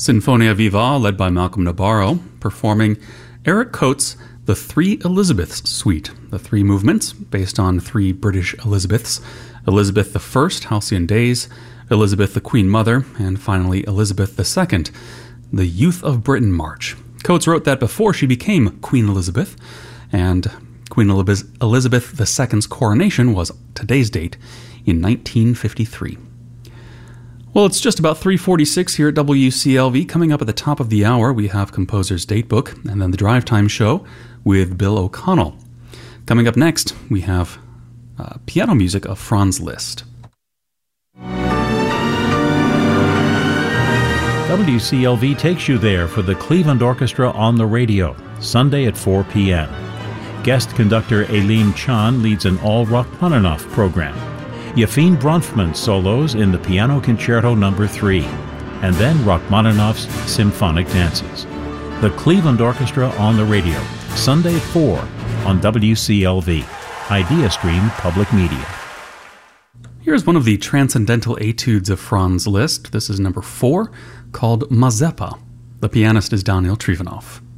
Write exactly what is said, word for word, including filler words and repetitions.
Sinfonia Viva, led by Malcolm Nabarro, performing Eric Coates' The Three Elizabeths Suite, the three movements based on three British Elizabeths: Elizabeth the First, Halcyon Days; Elizabeth the Queen Mother; and finally Elizabeth the Second, the Youth of Britain March. Coates wrote that before she became Queen Elizabeth, and Queen Elizabeth the Second's coronation was today's date in nineteen fifty-three. Well, it's just about three forty-six here at W C L V. Coming up at the top of the hour, we have Composer's Datebook, and then the Drive Time Show with Bill O'Connell. Coming up next, we have uh, piano music of Franz Liszt. W C L V takes you there for the Cleveland Orchestra on the radio, Sunday at four p.m. Guest conductor Aileen Chan leads an all Rachmaninoff program. Yefim Bronfman solos in the Piano Concerto number three, and then Rachmaninoff's Symphonic Dances. The Cleveland Orchestra on the radio, Sunday at four on W C L V, IdeaStream Public Media. Here's one of the transcendental etudes of Franz Liszt. This is number four, called Mazeppa. The pianist is Daniel Trifonov.